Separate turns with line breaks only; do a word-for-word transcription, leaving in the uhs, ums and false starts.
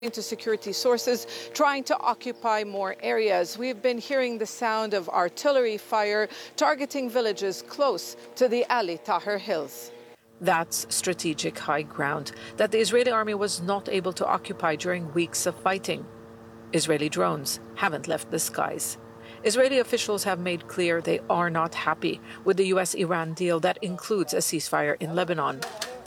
to security sources trying to occupy more areas. We've been hearing the sound of artillery fire targeting villages close to the Ali Tahrir Hills.
That's strategic high ground that the Israeli army was not able to occupy during weeks of fighting. Israeli drones haven't left the skies. Israeli officials have made clear they are not happy with the U S Iran deal that includes a ceasefire in Lebanon.